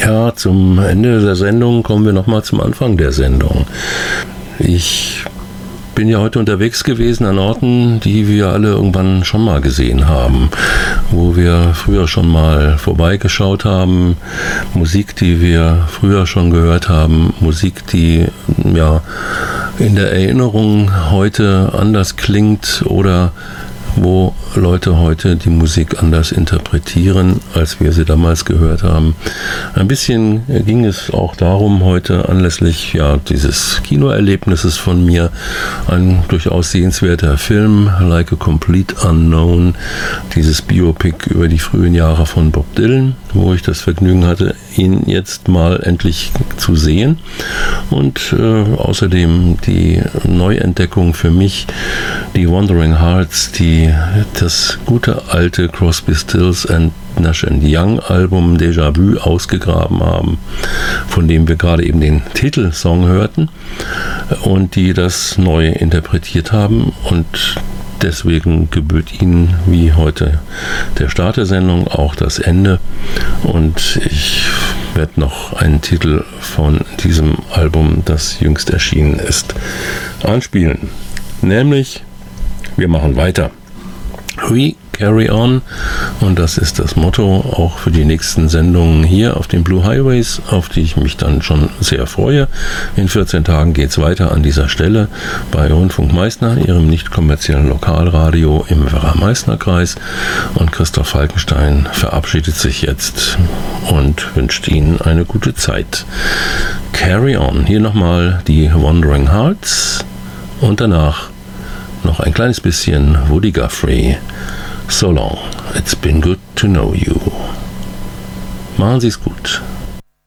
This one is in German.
Ja, zum Ende der Sendung kommen wir nochmal zum Anfang der Sendung. Ich bin ja heute unterwegs gewesen an Orten, die wir alle irgendwann schon mal gesehen haben, wo wir früher schon mal vorbeigeschaut haben, Musik, die wir früher schon gehört haben, Musik, die ja in der Erinnerung heute anders klingt oder wo Leute heute die Musik anders interpretieren, als wir sie damals gehört haben. Ein bisschen ging es auch darum, heute anlässlich dieses Kinoerlebnisses von mir, ein durchaus sehenswerter Film, Like a Complete Unknown, dieses Biopic über die frühen Jahre von Bob Dylan, wo ich das Vergnügen hatte, ihn jetzt mal endlich zu sehen. Und außerdem die Neuentdeckung für mich, die Wandering Hearts, die das gute alte Crosby, Stills and Nash & Young Album Déjà Vu ausgegraben haben, von dem wir gerade eben den Titelsong hörten und die das neu interpretiert haben, und deswegen gebührt Ihnen wie heute der Start der Sendung auch das Ende, und ich werde noch einen Titel von diesem Album, das jüngst erschienen ist, anspielen, nämlich wir machen weiter. We carry on, und das ist das Motto auch für die nächsten Sendungen hier auf den Blue Highways, auf die ich mich dann schon sehr freue. In 14 Tagen geht es weiter an dieser Stelle bei Rundfunk Meißner, Ihrem nicht kommerziellen Lokalradio im Werra-Meißner-Kreis, und Christoph Falkenstein verabschiedet sich jetzt und wünscht Ihnen eine gute Zeit. Carry on. Hier nochmal die Wandering Hearts und danach noch ein kleines bisschen Woody Guthrie. So long, it's been good to know you. Machen Sie es gut.